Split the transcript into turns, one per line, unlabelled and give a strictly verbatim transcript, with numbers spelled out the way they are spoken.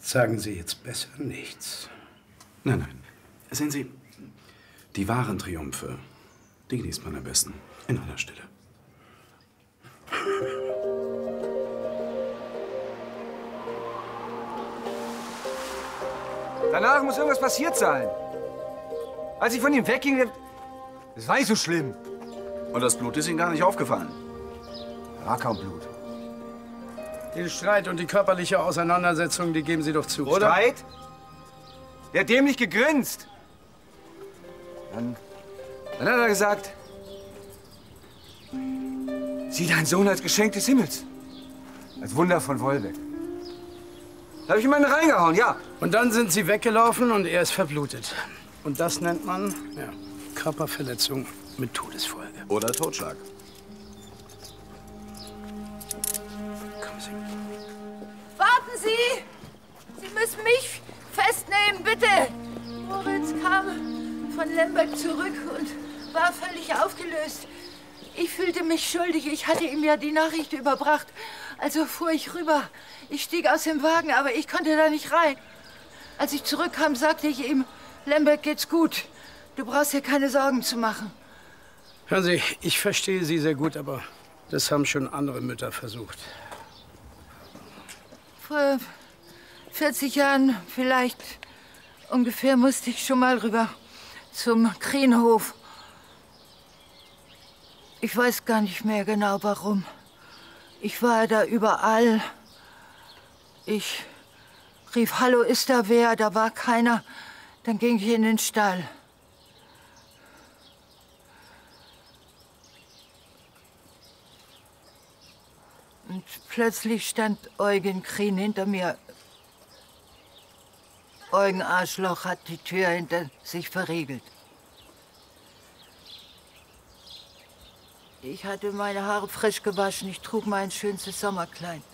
Sagen Sie jetzt besser nichts.
Nein, nein. Sehen Sie, die wahren Triumphe, die genießt man am besten in einer Stille.
Danach muss irgendwas passiert sein. Als ich von ihm wegging, das war nicht so schlimm.
Und das Blut ist Ihnen gar nicht aufgefallen?
War kaum Blut.
Den Streit und die körperliche Auseinandersetzung, die geben Sie doch zu, oder?
Streit? Der hat dämlich gegrinst. Dann, dann hat er gesagt, sieh deinen Sohn als Geschenk des Himmels. Als Wunder von Wolbeck. Da habe ich ihm eine reingehauen, ja.
Und dann sind Sie weggelaufen und er ist verblutet. Und das nennt man, ja, Körperverletzung mit Todesfolge.
Oder Totschlag.
Kommen Sie.
Warten Sie! Sie müssen mich festnehmen, bitte! Moritz kam von Lemberg zurück und war völlig aufgelöst. Ich fühlte mich schuldig. Ich hatte ihm ja die Nachricht überbracht. Also fuhr ich rüber. Ich stieg aus dem Wagen, aber ich konnte da nicht rein. Als ich zurückkam, sagte ich ihm, Lemberg geht's gut. Du brauchst dir keine Sorgen zu machen.
Hören Sie, ich verstehe Sie sehr gut, aber das haben schon andere Mütter versucht.
Vor vierzig Jahren vielleicht ungefähr musste ich schon mal rüber zum Krienhof. Ich weiß gar nicht mehr genau, warum. Ich war da überall. Ich rief, hallo, ist da wer? Da war keiner. Dann ging ich in den Stall. Und plötzlich stand Eugen Krien hinter mir. Eugen Arschloch hat die Tür hinter sich verriegelt. Ich hatte meine Haare frisch gewaschen. Ich trug mein schönstes Sommerkleid.